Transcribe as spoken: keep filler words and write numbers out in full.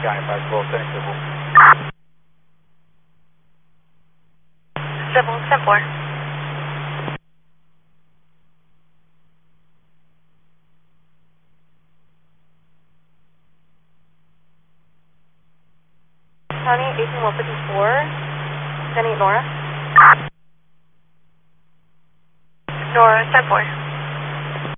County five twelve, sending civil. Civil, ten four. County eighteen one fifty-four, sending Nora. Nora, ten four.